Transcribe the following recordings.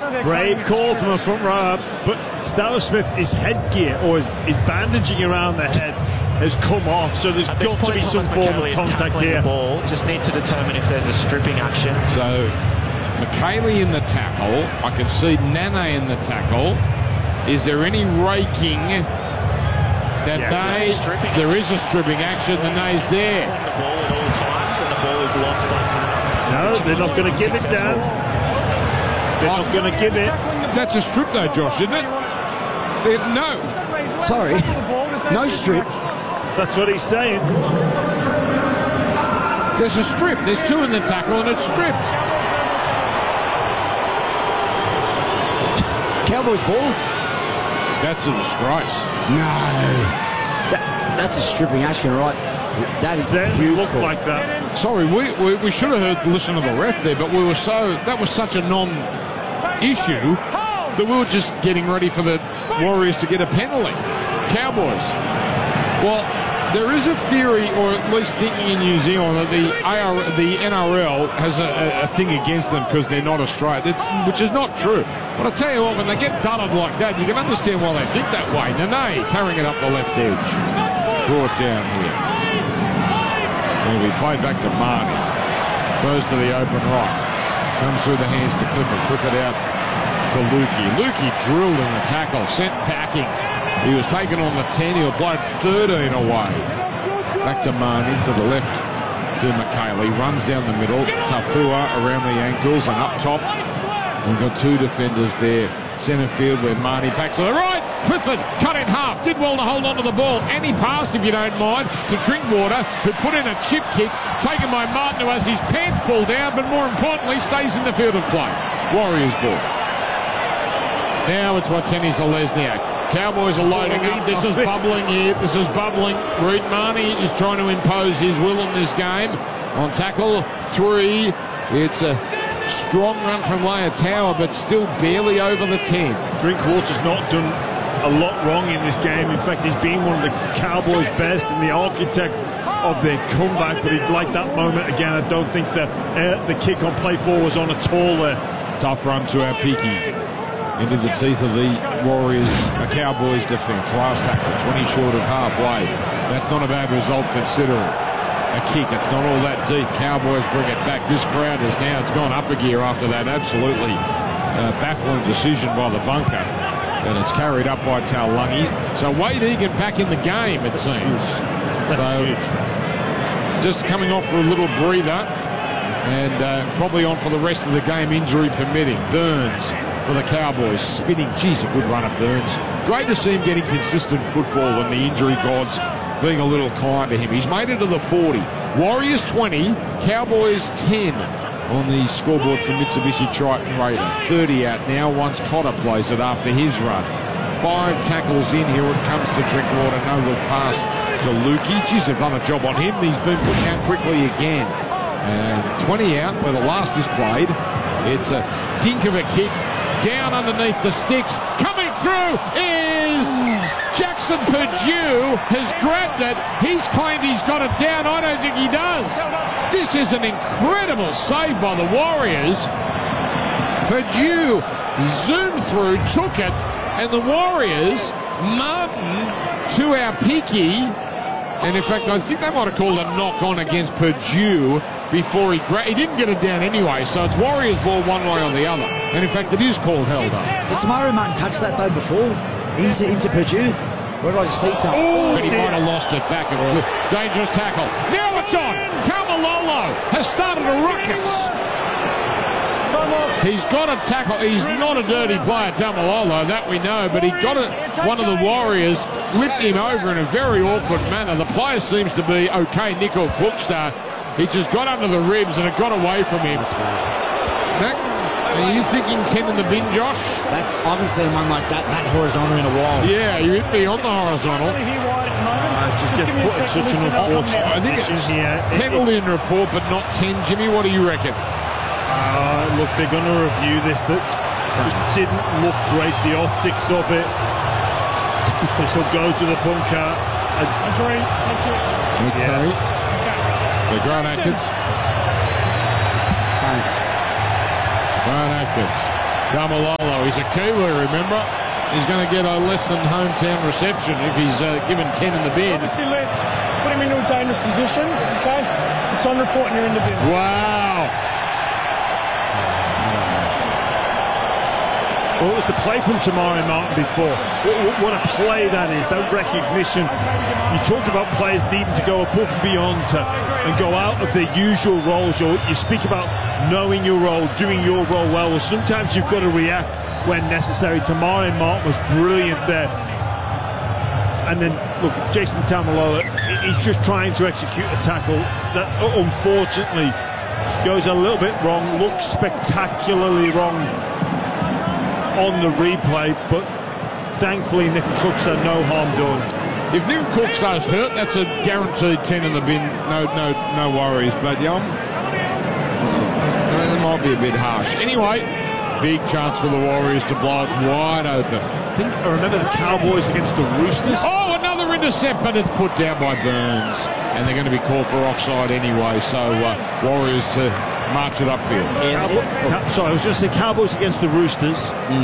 Brave call from the front row, but Starler Smith, his headgear or his bandaging around the head has come off, so there's got to be some form of contact here. Ball. Just need to determine if there's a stripping action. So McKaylee in the tackle. I can see Nana in the tackle. Is there any raking? That day, there is a stripping action. The nay's there. The ball at all times, and the ball is lost by Tana. No, they're not going to give it, Dan. They're not going to give it. That's a strip, though, Josh, isn't it? No. Sorry, no strip. That's what he's saying. There's a strip. There's two in the tackle, and it's stripped. Cowboys ball. That's a disgrace. No. That's a stripping action, right? That is a huge look call. like that. Sorry, we should have listened to the ref there, but that was such a non-issue that we were just getting ready for the Warriors to get a penalty. Cowboys. Well, there is a theory, or at least thinking in New Zealand, that the NRL has a thing against them because they're not Australian, which is not true. But I tell you what, when they get dudded like that, you can understand why they think that way. Nene carrying it up the left edge. Brought down here. Will be played back to Marnie. Goes to the open right. Comes through the hands to Clifford. Clifford out to Lukey. Lukey drilled in the tackle. Sent packing. He was taken on the 10. He applied 13 away. Back to Marnie to the left to McKaylee. Runs down the middle. Tafua around the ankles and up top. We've got two defenders there. Centre field where Marnie back to the right. Clifford cut in half. Did well to hold on to the ball. And he passed, if you don't mind, to Drinkwater, who put in a chip kick. Taken by Martin, who has his pants pulled down, but more importantly, stays in the field of play. Warriors ball. Now it's Watene Zelezniak. Cowboys are loading up. This is bubbling here. This is bubbling. Reed Marnie is trying to impose his will in this game. On tackle 3. It's a strong run from Leia Tower, but still barely over the 10. Drinkwater's not done a lot wrong in this game. In fact, he's been one of the Cowboys' best and the architect of their comeback, but he'd like that moment again. I don't think the kick on play 4 was on at all there. Tough run to our Peaky. Into the teeth of the Warriors, Cowboys defence. Last tackle, 20 short of halfway. That's not a bad result considering a kick. It's not all that deep. Cowboys bring it back. This crowd is now, it's gone up a gear after that absolutely baffling decision by the bunker. And it's carried up by Taulagi. So Wade Egan back in the game, it seems. That's huge. Just coming off for a little breather and probably on for the rest of the game, injury permitting. Burns for the Cowboys, spinning. Geez, a good run of Burns. Great to see him getting consistent football and the injury gods being a little kind to him. He's made it to the 40. Warriors 20, Cowboys 10 on the scoreboard for Mitsubishi Triton Raider. 30 out now once Cotter plays it after his run. 5 tackles in. Here it comes to Drinkwater. No look pass to Lukey. Geez, they've done a job on him. He's been put down quickly again. And 20 out where the last is played. It's a dink of a kick. Down underneath the sticks. Coming through is Jackson Purdue. Has grabbed it. He's claimed he's got it down. I don't think he does. This is an incredible save by the Warriors. Purdue zoomed through, took it, and the Warriors, Martin to our Peaky. And in fact, I think they might have called a knock on against Purdue before he didn't get it down anyway, so it's Warriors ball one way or the other. And in fact, it is called held up. Did Tamari Martin touch that though before? Into Purdue? Where did I just see something? But he might have lost it back. Dangerous tackle. Now it's on. Taumalolo has started a ruckus. He's got a tackle. He's not a dirty player, Taumalolo, that we know, but he got one of the Warriors, flipped him over in a very awkward manner. The player seems to be okay, Nico Klukstad. He just got under the ribs and it got away from him. That's bad. Are you thinking 10 in the bin, Josh? I haven't seen one like that horizontal in a while. Yeah, you hit me on the horizontal. Just gets put in such an unfortunate I think it's penalty in report, but not 10. Jimmy, what do you reckon? Look, they're going to review this. That just didn't look great, the optics of it. This will go to the bunker. Agree. Thank you. Okay. So Grant Atkins. Grant Atkins. Tamalolo, he's a Kiwi, remember? He's going to get a less than hometown reception if he's given 10 in the bin. Obviously left, put him into a dangerous position, okay? It's on report and you're in the bin. Wow. Well, it was the play from Tamari Martin before. What a play that is, that recognition. You talked about players needing to go above and beyond and go out of their usual roles. You speak about knowing your role, doing your role well. Well, sometimes you've got to react when necessary. Tamari Martin was brilliant there. And then, look, Jason Tamalolo, he's just trying to execute a tackle that unfortunately goes a little bit wrong, looks spectacularly wrong on the replay, but thankfully Nick Cooks had no harm done. If Nick Cooks does hurt, that's a guaranteed 10 in the bin. No worries. But that might be a bit harsh. Anyway, big chance for the Warriors to blow it wide open. I remember the Cowboys against the Roosters. Oh, another intercept, but it's put down by Burns, and they're going to be called for offside anyway. So Warriors to march it upfield. Sorry, I was going to say Cowboys against the Roosters.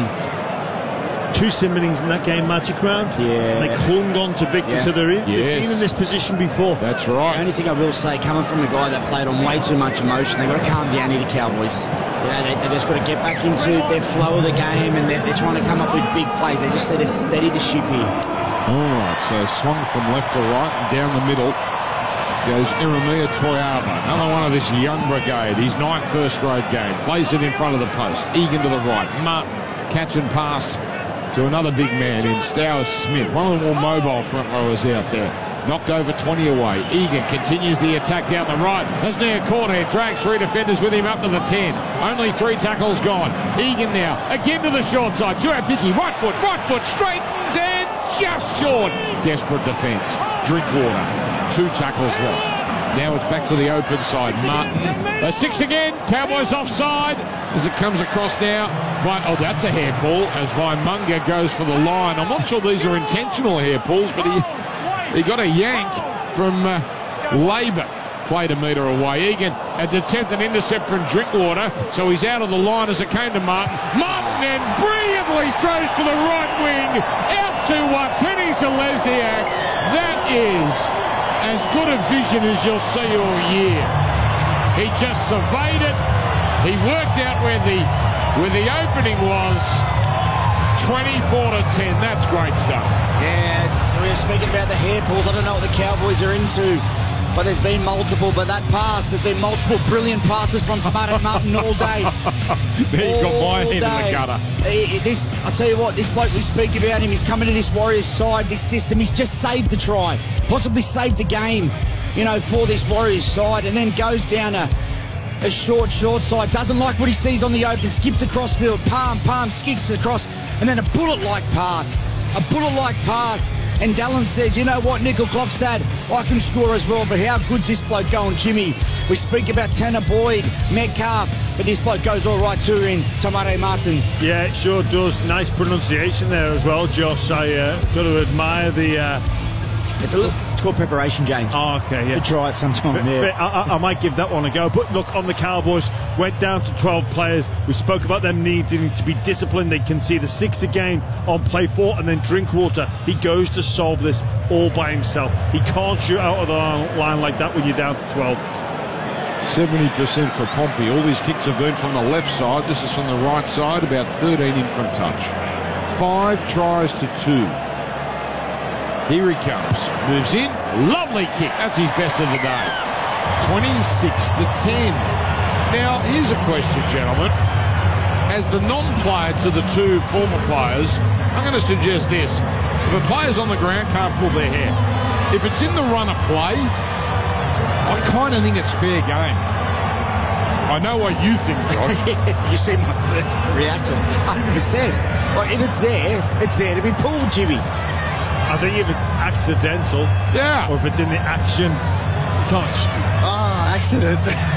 2 sim innings in that game, Magic Round. Yeah. And they clung on to victory, so they've been in this position before. That's right. The only thing I will say, coming from a guy that played on way too much emotion, they've got to calm down here, the Cowboys. You know, they just got to get back into their flow of the game, and they're trying to come up with big plays. They just need to steady the ship here. All right, so swung from left to right and down the middle goes Iremia Toyaba, another one of this young brigade. His 9th first-grade game. Plays it in front of the post. Egan to the right. Martin, catch and pass to another big man in Stowers Smith. One of the more mobile front rowers out there. Knocked over 20 away. Egan continues the attack down the right. As near corner, drags 3 defenders with him up to the 10. Only 3 tackles gone. Egan now, again to the short side. Tuapiki, right foot, straightens and just short. Desperate defence. Drinkwater, 2 tackles left. Now it's back to the open side. Martin, 6 again. Cowboys offside as it comes across now. Oh, that's a hair pull as Vaimunga goes for the line. I'm not sure these are intentional hair pulls, but he got a yank from Labour. Played a metre away. Egan had to attempt an intercept from Drinkwater, so he's out of the line as it came to Martin. Martin then brilliantly throws to the right wing. Out to Watene Zelezniak. That is as good a vision as you'll see all year. He just surveyed it. He worked out where the opening was. 24-10. That's great stuff. Yeah, we were speaking about the hair pulls. I don't know what the Cowboys are into, but there's been multiple. But that pass, there's been multiple brilliant passes from Tamari Martin all day. There you got my head in the gutter. I'll tell you what, this bloke, we speak about him, he's coming to this Warriors side, this system, he's just saved the try, possibly saved the game, you know, for this Warriors side, and then goes down a short side, doesn't like what he sees on the open, skips across field, palm, skips across, and then a bullet-like pass, and Dallin says, you know what, Nickel Klokstad, I can score as well, but how good's this bloke going, Jimmy? We speak about Tanner Boyd, Metcalf, but this bloke goes all right too in Tamari Martin. Yeah, it sure does. Nice pronunciation there as well, Josh. I got to admire the... It's called preparation, James. Oh, okay, yeah. Could try it sometime, yeah. I might give that one a go. But look, on the Cowboys, went down to 12 players. We spoke about them needing to be disciplined. They can see the 6 again on play 4, and then Drinkwater. He goes to solve this all by himself. He can't shoot out of the line like that when you're down to 12. 70% for Pompey. All these kicks have been from the left side. This is from the right side, about 13 in from touch. 5 tries to 2. Here he comes. Moves in. Lovely kick. That's his best of the day. 26-10. Now, here's a question, gentlemen. As the non-player to the 2 former players, I'm going to suggest this. If a player's on the ground, can't pull their hair. If it's in the run of play, I kind of think it's fair game. I know what you think, Josh. You see my first reaction. 100%. Like, if it's there to be pulled, Jimmy. I think if it's accidental, or if it's in the action, you can't just... Accident.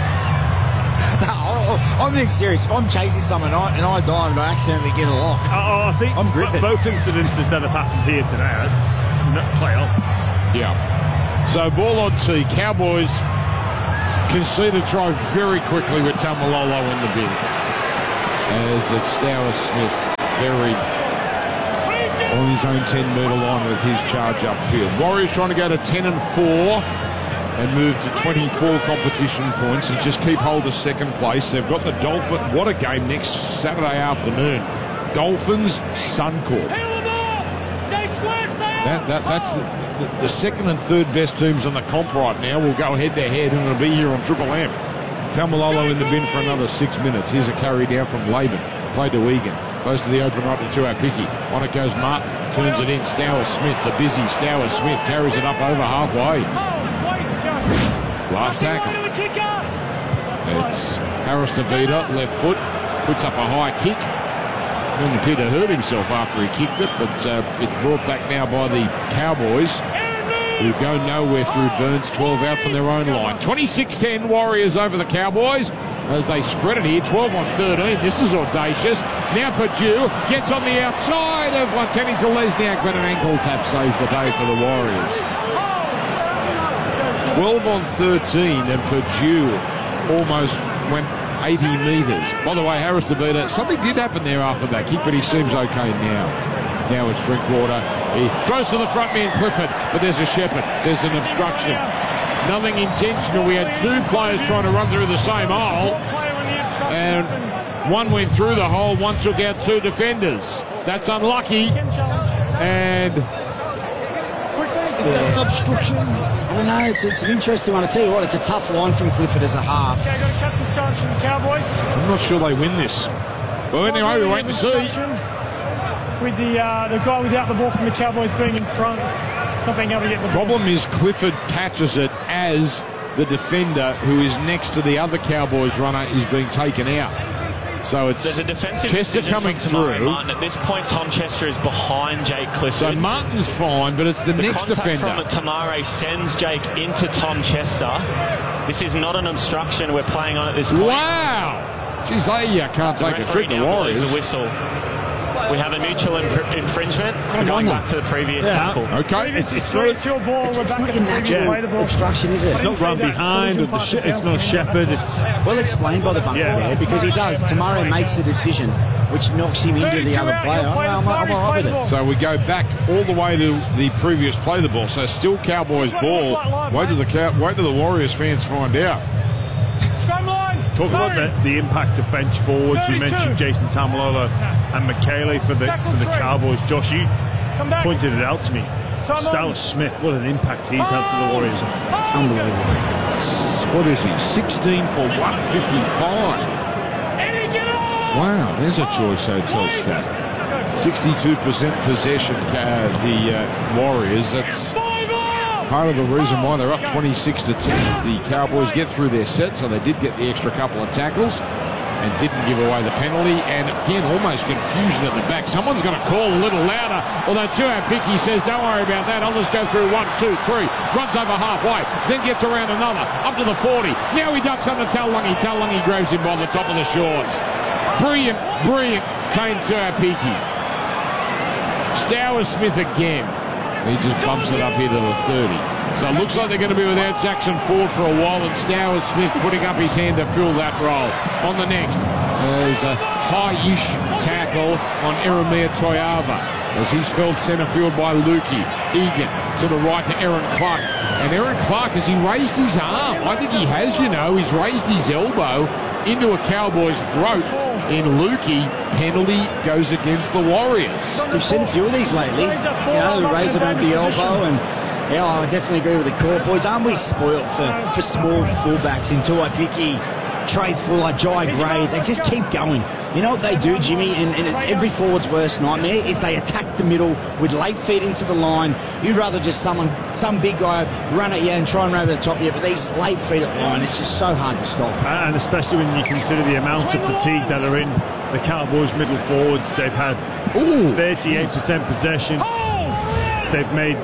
No, I'm being serious. If I'm chasing someone and I dive and I accidentally get a lock, I think I'm gripping. Both incidences that have happened here today play on. Yeah. So ball on tee. Cowboys concede a try very quickly with Tamalolo in the bin. as it's Stowers Smith buried on his own 10-metre line with his charge upfield. Warriors trying to go to 10-4 and move to 24 competition points and just keep hold of second place. They've got the Dolphins. What a game next Saturday afternoon. Dolphins, Suncorp. That's the second and third best teams on the comp right now. Will go head-to-head and it'll be here on Triple M. Taumalolo in the bin for another 6 minutes. Here's a carry down from Laban. Played to Egan. Close to the open right to Tuapiki. On it goes Martin. Turns it in. Stowers Smith, the busy Stowers Smith, carries it up over halfway. Last tackle. It's Harris DeVita, left foot. Puts up a high kick. Didn't appear to hurt himself after he kicked it, but it's brought back now by the Cowboys, who go nowhere through Burns. 12 out from their own line. 26-10 Warriors over the Cowboys as they spread it here. 12 on 13. This is audacious. Now Purdue gets on the outside of Montani Zalesniak, but an ankle tap saves the day for the Warriors. 12 on 13, and Purdue almost went 80 metres. By the way, Harris DeVita, something did happen there after that kick, but he seems okay now. Now it's Drinkwater. He throws to the front man, Clifford, but there's a Shepherd. There's an obstruction. Nothing intentional. We had two players trying to run through the same hole, and one went through the hole, one took out two defenders. That's unlucky. And obstruction. I don't know. It's an interesting one. I tell you what, it's a tough line from Clifford as a half. Okay, got a captain's challenge from the Cowboys. I'm not sure they win this. Well, anyway, we wait to see. With the guy without the ball from the Cowboys being in front, not being able to get the ball. Problem is Clifford catches it as the defender who is next to the other Cowboys runner is being taken out. So it's There's a defensive Chester coming through. Martin. At this point, Tom Chester is behind Jake Clifford. So Martin's fine, but it's the next defender. The contact from Tamare sends Jake into Tom Chester. This is not an obstruction we're playing on at this point. Wow! Geez, they can't take a trick, the Warriors. The whistle. We have a mutual infringement. Going back to the previous tackle. Okay. It's not your natural obstruction, is it? It's not run behind, or it's not Shepherd. It's well explained by the bunker there, because he does. Tamare makes the decision, which knocks him into the other player. I'm all right with it. So we go back all the way to the previous play the ball. So still Cowboys ball. Wait till the Warriors fans find out. talk about the impact of bench forwards. You mentioned Jason Taumalolo and McKaylee for the Cowboys. Josh, you pointed it out to me. Stowers Smith, what an impact he's had for the Warriors. Unbelievable. What is he? 16 for 155. Wow, there's a Choice Hotel stat. 62% possession, the Warriors. That's part of the reason why they're up 26-10 as the Cowboys get through their set. So they did get the extra couple of tackles and didn't give away the penalty. And again, almost confusion at the back. Someone's going to call a little louder. Although Tuapiki says, don't worry about that. I'll just go through 1, 2, 3. Runs over halfway. Then gets around another. Up to the 40. Now he ducks under Taulagi. Taulagi grabs him by the top of the shorts. Brilliant, brilliant Tane Tuapiki. Stowers Smith again. He just bumps it up here to the 30. So it looks like they're going to be without Jackson Ford for a while, and Stowers Smith putting up his hand to fill that role. On the next, there's a high-ish tackle on Eremia Toyava as he's felled centre field by Lukey. Egan to the right to Aaron Clark. And Aaron Clark, as he raised his arm, I think he has, he's raised his elbow into a Cowboy's throat in Lukey. Penalty goes against the Warriors. We've seen a few of these lately. They raise it over the elbow, and I definitely agree with the call. Boys, aren't we spoiled for small fullbacks in Tuapiki, Trey Fuller, Jai Gray? They just keep going. You know what they do, Jimmy, and it's every forward's worst nightmare, is they attack the middle with late feet into the line. You'd rather just some big guy run at you and try and run over the top of you, but these late feet at the line, it's just so hard to stop. And especially when you consider the amount of fatigue that are in the Cowboys middle forwards. They've had 38% possession. They've made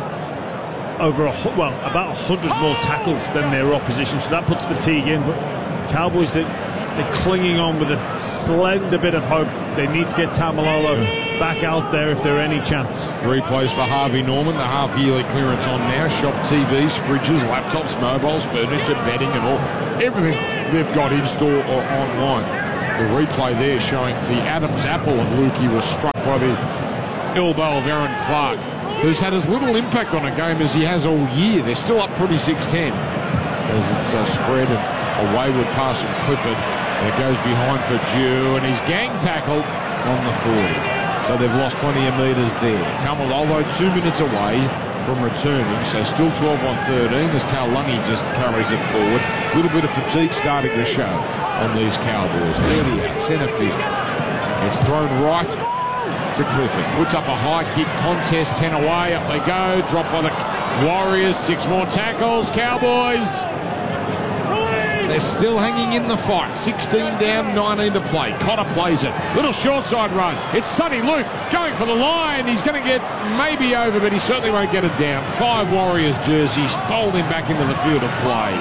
about 100 more tackles than their opposition, so that puts fatigue in. But Cowboys, they're clinging on with a slender bit of hope. They need to get Taumalolo back out there if there are any chance. Replays for Harvey Norman, the half-yearly clearance on now. Shop TVs, fridges, laptops, mobiles, furniture, bedding and all. Everything they've got in store or online. The replay there showing the Adam's apple of Lukey was struck by the elbow of Aaron Clark, who's had as little impact on a game as he has all year. They're still up 26-10 as it's a spread and a wayward pass from Clifford. And it goes behind Purdue, and he's gang tackled on the 40. So they've lost plenty of metres there. Taumalolo 2 minutes away from returning, so still 12 on 13 as Taulagi just carries it forward. A little bit of fatigue starting to show on these Cowboys. 30 out, centre field. It's thrown right to Clifford. Puts up a high kick contest, 10 away. Up they go. Drop by the Warriors. 6 more tackles. Cowboys. They're still hanging in the fight. 16 down, 19 to play. Cotter plays it. Little short side run. It's Sonny Luke going for the line. He's going to get maybe over, but he certainly won't get it down. 5 Warriors jerseys folding back into the field of play.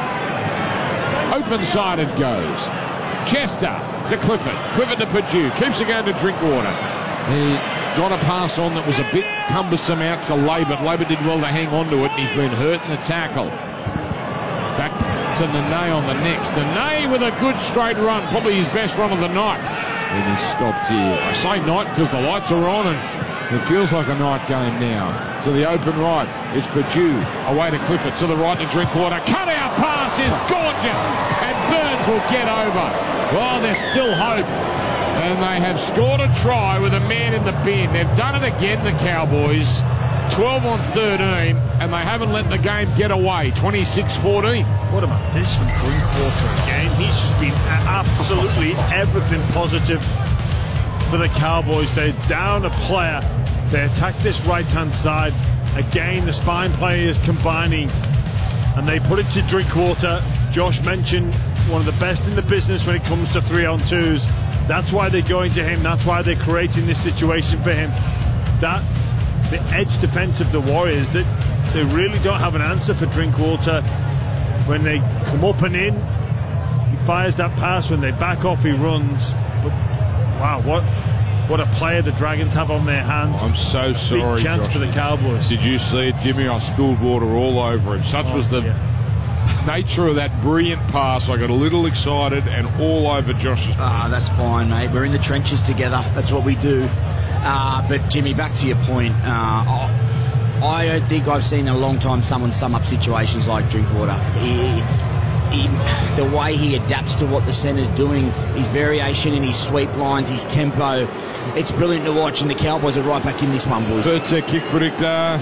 Open side it goes. Chester to Clifford. Clifford to Purdue. Keeps it going to Drinkwater. He got a pass on that was a bit cumbersome out to Labour. Labour did well to hang on to it, and he's been hurt in the tackle. Back to Nene on the next. Nene with a good straight run, probably his best run of the night. And he's stopped here. I say night because the lights are on and it feels like a night game now. To the open right, it's Purdue. Away to Clifford, to the right to Drinkwater. Cut out pass is gorgeous, and Burns will get over. Well, there's still hope. And they have scored a try with a man in the bin. They've done it again, the Cowboys. 12 on 13, and they haven't let the game get away. 26-14. What about this from Drinkwater again? He's just been absolutely everything positive for the Cowboys. They're down a player. They attack this right-hand side. Again, the spine player is combining, and they put it to Drinkwater. Josh mentioned one of the best in the business when it comes to 3-on-2s. That's why they're going to him. That's why they're creating this situation for him. The edge defense of the Warriors, that they really don't have an answer for Drinkwater. When they come up and in, he fires that pass. When they back off, he runs. But wow, what a player the Dragons have on their hands. I'm so sorry, big chance Josh. for the Cowboys. Did you see it, Jimmy? I spilled water all over him. Such was the nature of that brilliant pass. I got a little excited and all over Josh's. That's fine, mate. We're in the trenches together. That's what we do. But Jimmy, back to your point. I don't think I've seen in a long time someone sum up situations like Drinkwater. The way he adapts to what the centre's doing, his variation in his sweep lines, his tempo, it's brilliant to watch, and the Cowboys are right back in this one, boys. But kick predictor,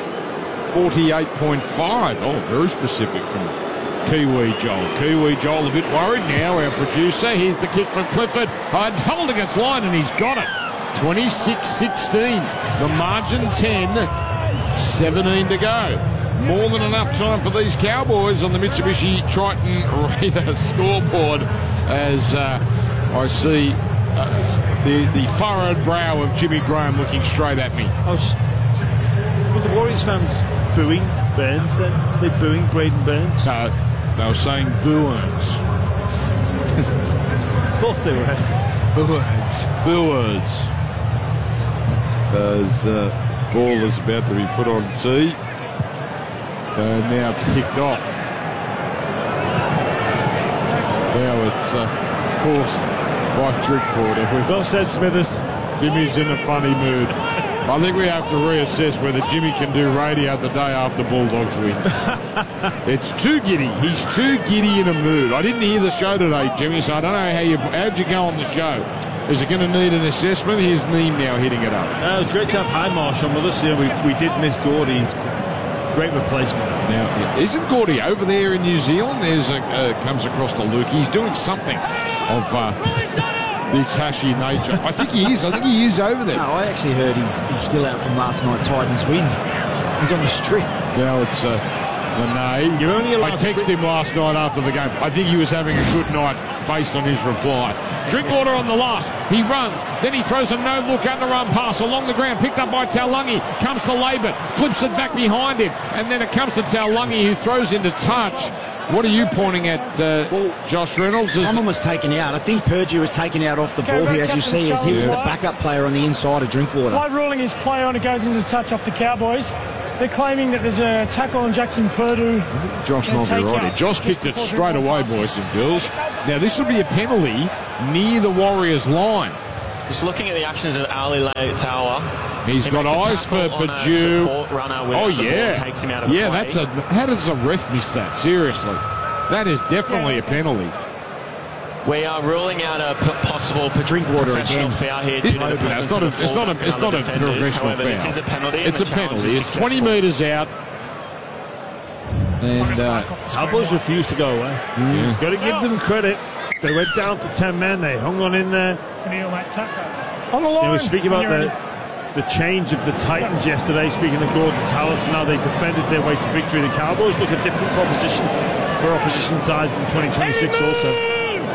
48.5. Oh, very specific from Kiwi Joel. Kiwi Joel a bit worried now, our producer. Here's the kick from Clifford. Holding its line, and he's got it. 26-16. The margin 10. 17 to go. More than enough time for these Cowboys on the Mitsubishi Triton Raider scoreboard as I see the furrowed brow of Jimmy Graham looking straight at me. I was just... Were the Warriors fans booing Burns then? Are they booing Braden Burns? No, they were saying Burns. Thought they were. Burns. As ball is about to be put on tee. And now it's kicked off. Now it's, of course, by Drinkwater. Well said, Smithers. Jimmy's in a funny mood. I think we have to reassess whether Jimmy can do radio the day after Bulldogs wins. It's too giddy. He's too giddy in a mood. I didn't hear the show today, Jimmy, so I don't know how'd you go on the show. Is it going to need an assessment? Here's Neem now hitting it up. It was great to have Highmarsh on with us. We did miss Gordy. Great replacement. Now, isn't Gordy over there in New Zealand? There's comes across to Luke. He's doing something of the cashy nature. I think he is. I think he is over there. No, I actually heard he's still out from last night Titans win. He's on the strip. Now it's Nene. You're only allowed I texted him last night after the game. I think he was having a good night based on his reply. Drinkwater on the last. He runs. Then he throws a no-look underrun pass along the ground. Picked up by Taulagi. Comes to Labour. Flips it back behind him. And then it comes to Taulagi, who throws into touch. What are you pointing at, Josh Reynolds? Someone was taken out. I think Purdue was taken out off the ball here, as you see, as he was the backup player on the inside of Drinkwater. Live ruling is play on. It goes into touch off the Cowboys. They're claiming that there's a tackle on Jackson Purdue. Josh might be right. Josh picked it straight away, boys and girls. Now, this will be a penalty near the Warriors' line. Just looking at the actions of Ali Tower. He's got eyes for Purdue. Oh, yeah. Yeah, that's a... How does a ref miss that? Seriously. That is definitely a penalty. We are ruling out a possible Drinkwater again. Foul here. It's not a professional foul. This is a penalty. It's a penalty. It's 20 metres out. And Cowboys refused to go away. Yeah. Got to give them credit. They went down to 10 men. They hung on in there. On the line. We speak about the change of the Titans yesterday, speaking of Gordon Tallis, and how they defended their way to victory. The Cowboys look a different proposition for opposition sides in 2026 also.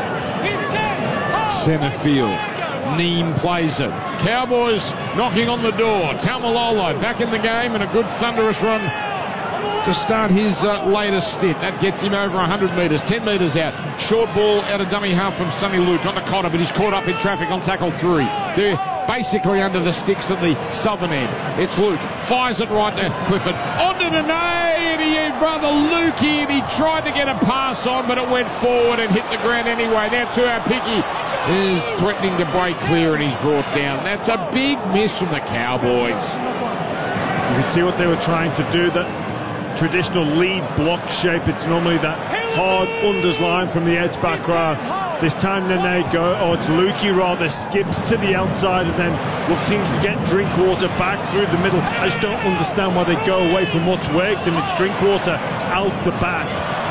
Centre field. Neem plays it. Cowboys knocking on the door. Taumalolo back in the game and a good thunderous run to start his latest stint. That gets him over 100 metres, 10 metres out. Short ball out of dummy half from Sonny Luke on the Cotter, but he's caught up in traffic on tackle 3. They're basically under the sticks at the southern end. It's Luke. Fires it right to Clifford. On to Nene, and brother Lukey, and he tried to get a pass on, but it went forward and hit the ground anyway. Now Tuapiki is threatening to break clear, and he's brought down. That's a big miss from the Cowboys. You can see what they were trying to do, that traditional lead block shape. It's normally that hard unders line from the edge back row. This time it's Lukey rather skips to the outside and then looking to get Drinkwater back through the middle. I just don't understand why they go away from what's worked, and it's Drinkwater out the back.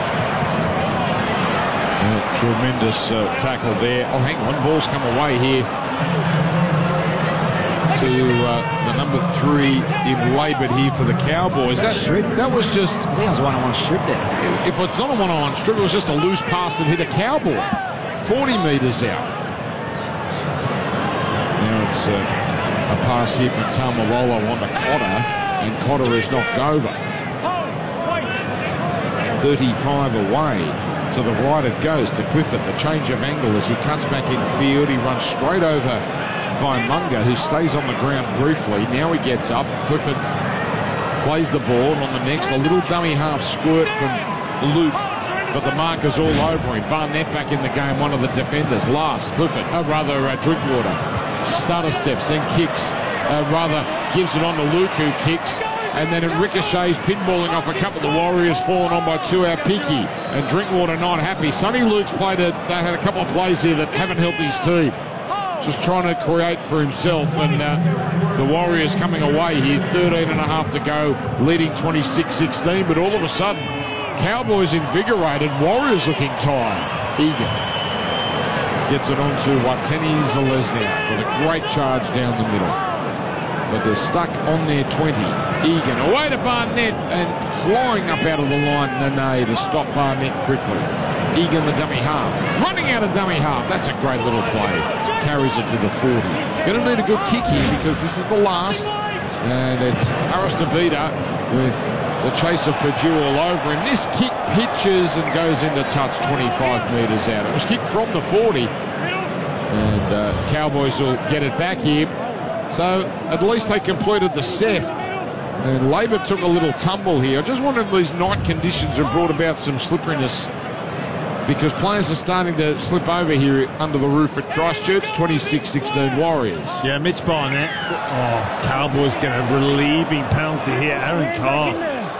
Tremendous tackle there. Oh, hang on, ball's come away here to the number 3 in Labour here for the Cowboys. That was just... I think it was a one-on-one strip there. If it's not a one-on-one strip, it was just a loose pass that hit a Cowboy. 40 metres out. Now it's a pass here from Taumalolo on to Cotter, and Cotter is knocked over. 35 away. To the right it goes to Clifford. The change of angle as he cuts back in field. He runs straight over Vaimunga, who stays on the ground briefly. Now he gets up. Clifford plays the ball, and on the next, a little dummy half squirt from Luke, but the marker's all over him. Barnett back in the game, one of the defenders. Last, Clifford, Drinkwater. Stutter steps, then kicks, gives it on to Luke, who kicks, and then it ricochets, pinballing off a couple of the Warriors, falling on by Tuapiki, and Drinkwater not happy. Sonny Luke's played they had a couple of plays here that haven't helped his team. Just trying to create for himself, and the Warriors coming away here, 13.5 to go, leading 26-16, but all of a sudden, Cowboys invigorated, Warriors looking tired. Egan gets it on to Wateni Zalesniak with a great charge down the middle. But they're stuck on their 20. Egan away to Barnett, and flying up out of the line, Nene to stop Barnett quickly. Egan, the dummy half. Running out of dummy half. That's a great little play. Carries it to the 40. Going to need a good kick here because this is the last. And it's Aristevida with the chase of Purdue all over him. This kick pitches and goes into touch 25 metres out. It was kicked from the 40. And Cowboys will get it back here. So at least they completed the set. And Labour took a little tumble here. I just wondered if these night conditions have brought about some slipperiness, because players are starting to slip over here under the roof at Christchurch. 26-16 Warriors. Yeah, Mitch Barnett. Oh, Cowboys get a relieving penalty here. Aaron Carr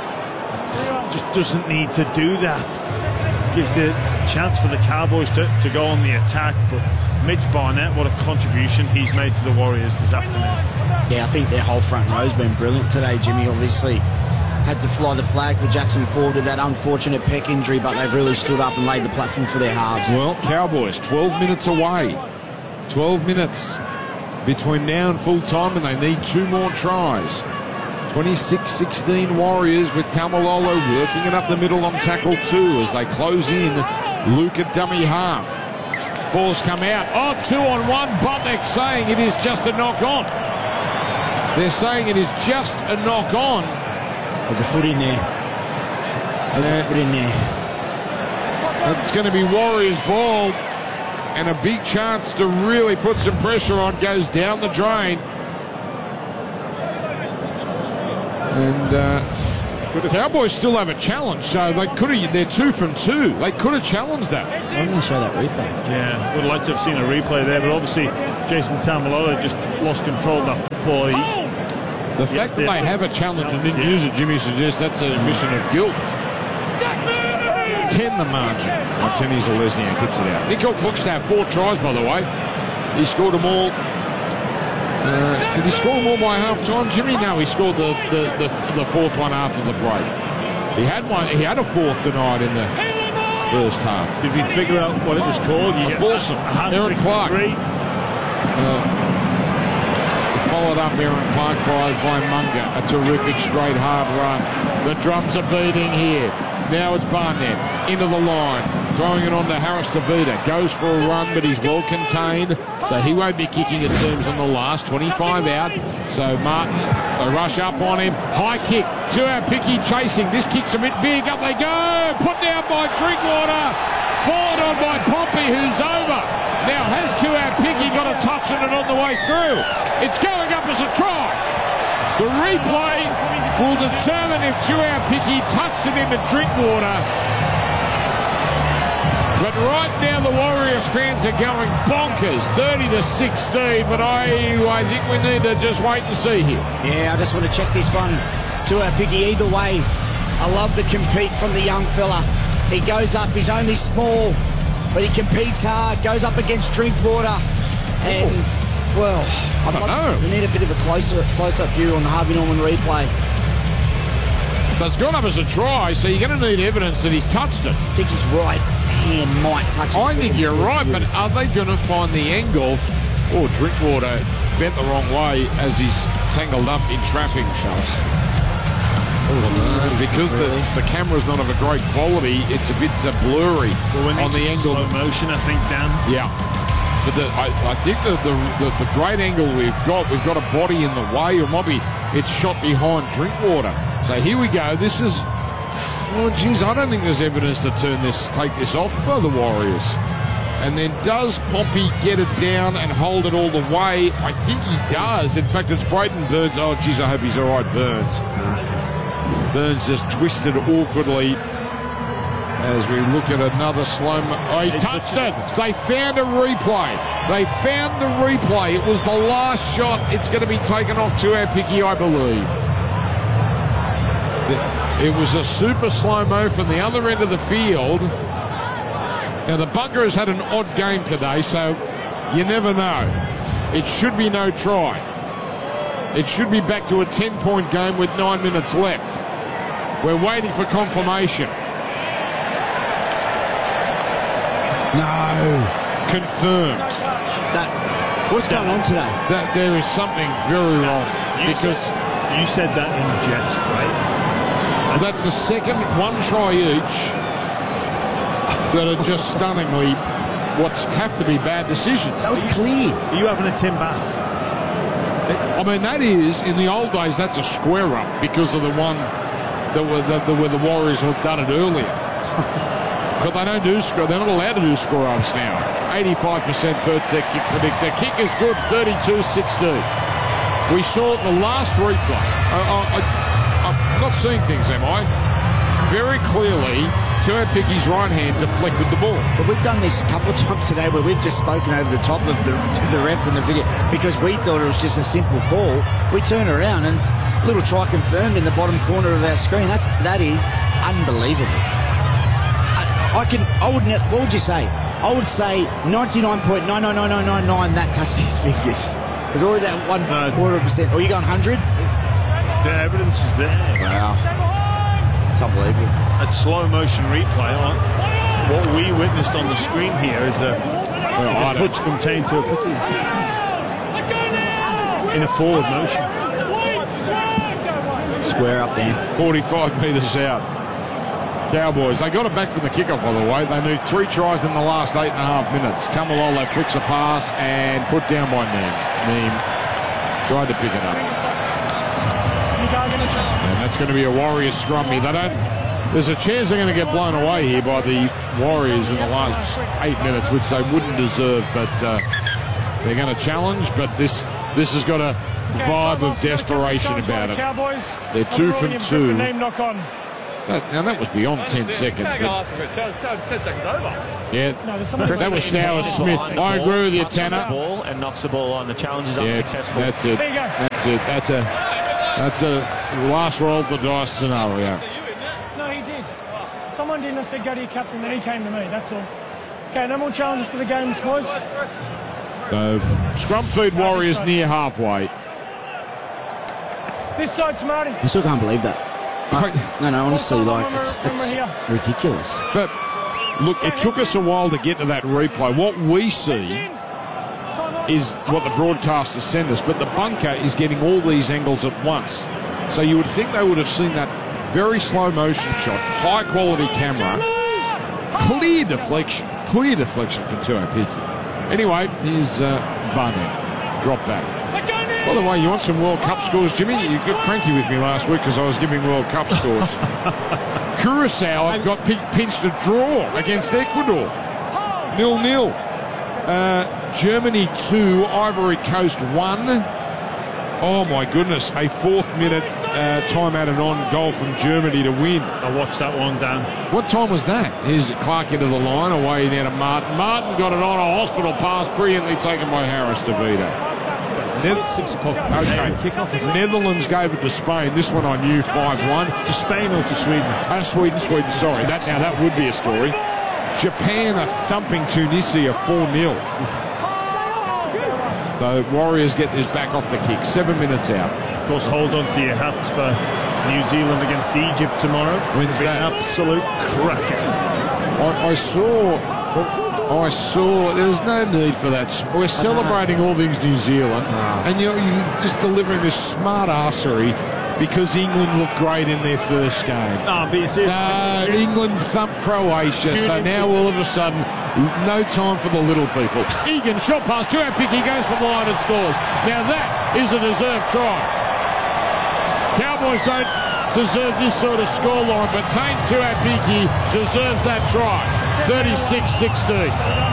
just doesn't need to do that. Gives the chance for the Cowboys to go on the attack, but Mitch Barnett, what a contribution he's made to the Warriors this afternoon. Yeah, I think their whole front row's been brilliant today, Jimmy. Obviously had to fly the flag for Jackson Ford with that unfortunate pec injury, but they've really stood up and laid the platform for their halves. Well, Cowboys 12 minutes away. 12 minutes between now and full time, and they need 2 more tries. 26-16 Warriors with Taumalolo working it up the middle on tackle 2 as they close in. Luke at dummy half. Ball's come out. Oh, 2-on-1. Butnick saying it is just a knock-on. They're saying it is just a knock-on. There's a foot in there. There's a foot in there. It's going to be Warriors ball, and a big chance to really put some pressure on. Goes down the drain. And the Cowboys still have a challenge, so they could have. They're 2 from 2. They could have challenged that. I'm going to show that replay. Yeah, would like to have seen a replay there, but obviously Jason Taumalolo just lost control of that football. The fact that they have a challenge and didn't use it, Jimmy, suggests that's an admission of guilt. 10 the margin. Martini Zalesniak hits it out. Nicole Klugstad, 4 tries, by the way. He scored them all. Did he score them all by half-time, Jimmy? No, he scored the 4th one after the break. He had one. He had a 4th denied in the first half. Did we figure out what it was called? A foursome. Aaron Clark. Followed up Aaron Clark by Munga. A terrific straight hard run. The drums are beating here. Now it's Barnett into the line, throwing it on to Harris DeVita. Goes for a run, but he's well contained, so he won't be kicking, it seems, on the last. 25 out. So Martin, a rush up on him. High kick to our Picky chasing. This kick's a bit big. Up they go. Put down by Drinkwater. Followed on by Pompey, who's over. Now has to our Picky got a touch on it on the way through. It's going up as a try. The replay will determine if Tuau Picky touched it into Drinkwater. But right now the Warriors fans are going bonkers, 30-16. But I think we need to just wait and see here. Yeah, I just want to check this one. Tuau Picky, either way, I love the compete from the young fella. He goes up, he's only small, but he competes hard, goes up against Drinkwater, and well, we need a bit of a close-up view on the Harvey Norman replay. But it's gone up as a try, so you're going to need evidence that he's touched it. I think his right hand might touch it. I think you're right, but are they going to find the angle? Oh, Drinkwater bent the wrong way as he's tangled up in traffic. Because the camera's not of a great quality, it's a bit blurry on the angle. Slow motion, I think, Dan. Yeah. But I think the great angle we've got a body in the way, or maybe it's shot behind Drinkwater. So here we go. This is, oh geez, I don't think there's evidence to take this off for the Warriors. And then does Pompey get it down and hold it all the way? I think he does. In fact, it's Brayden Burns. Oh geez, I hope he's all right, Burns. Burns just twisted awkwardly. As we look at another slow-mo. Oh, he touched it. They found a replay. It was the last shot. It's going to be taken off Tuau Picky, I believe. It was a super slow-mo from the other end of the field. Now, the Buccaneers had an odd game today, so you never know. It should be no try. It should be back to a 10-point game with 9 minutes left. We're waiting for confirmation. No. Confirmed. What's going on today? That there is something very wrong. You said that in jest, right? That's the second one try each that are just stunningly have to be bad decisions. That was clear. Are you having a Tim Bath? I mean, that is, in the old days, that's a square up because of the one where the Warriors had done it earlier. But they don't do score. They're not allowed to do score-ups now. 85% per kick predictor. Kick is good, 32-16. We saw the last replay. I'm not seeing things, am I? Very clearly, Tuau Picky's right hand deflected the ball. But we've done this a couple of times today where we've just spoken over the top of the ref in the video because we thought it was just a simple call. We turn around and little try confirmed in the bottom corner of our screen. That is unbelievable. What would you say? I would say 99.99999 that touched his fingers. There's always that 1/4%. Or you going 100? The evidence is there. Wow. It's unbelievable. That slow motion replay. What we witnessed on the screen here is a touch from Tane to a Picky in a forward motion. Square up, Dan. 45 metres out. Cowboys, they got it back from the kickoff, by the way. They need 3 tries in the last 8.5 minutes. Taumalolo flicks a pass and put down by Neem. Tried to pick it up. And that's going to be a Warriors scrummy. There's a chance they're going to get blown away here by the Warriors in the last 8 minutes, which they wouldn't deserve, but they're going to challenge. But this has got a vibe of desperation about it. They're 2 from 2. And that was beyond 10 seconds. 10 seconds over. Yeah, that was Howard Smith. I agree with you, Tanner. Ball and knocks the ball on. The challenge is unsuccessful. That's it. That's a last roll of the dice scenario. No, he did. Someone didn't. I said go to your captain, then he came to me. That's all. Okay, no more challenges for the games, boys. So, scrum feed Warriors near halfway. This side, Marty. I still can't believe that. No, honestly, like, it's ridiculous. But, look, it took us a while to get to that replay. What we see is what the broadcasters send us, but the bunker is getting all these angles at once. So you would think they would have seen that very slow motion shot, high quality camera, clear deflection from Tuapiki. Anyway, here's Barnett, drop back. By the way, you want some World Cup scores, Jimmy? You got cranky with me last week because I was giving World Cup scores. Curacao have got pinched a draw against Ecuador. 0-0. Germany 2, Ivory Coast 1. Oh, my goodness. A 4th minute time added on goal from Germany to win. I watched that one, Dan. What time was that? Here's Clark into the line, away now to Martin. Martin got it on a hospital pass, brilliantly taken by Harris DeVito. 6 o'clock. Okay. Kick-off. Netherlands gave it to Spain. This one I knew 5-1. To Spain or to Sweden? Sweden. Sorry, that would be a story. Japan are thumping Tunisia 4-0. The Warriors get this back off the kick. 7 minutes out. Of course, hold on to your hats for New Zealand against Egypt tomorrow. When's that? An absolute cracker. I saw. There's no need for that. We're celebrating all things New Zealand, and you're just delivering this smart arsery because England looked great in their first game. No, be serious. No, England thumped Croatia, so now all of a sudden, no time for the little people. Egan, shot pass to Tuapiki, goes for the line and scores. Now that is a deserved try. Cowboys don't deserve this sort of scoreline, but Taine Tuapiki deserves that try. 36-16.